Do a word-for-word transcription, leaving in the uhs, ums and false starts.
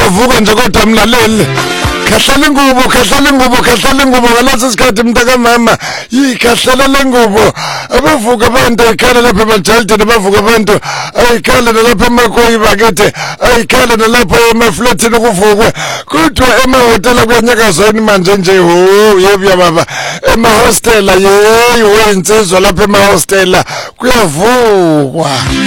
uyavuka nje kodwa mlaleli khahlela ingubo khahlela ingubo khahlela ingubo ngaleso sikhathi mntaka mama yikhahlela lengubo abavuka abantu ayikhala lapha emajalidini abavuka abantu ayikhala lapha emakoyi bakethe ayikhala lapha emaflatini kuvukwe kodwa emahotela kuyanyakazweni manje nje ho yebo baba emahostela yeyi wensizwa lapha emahostela kuyavukwa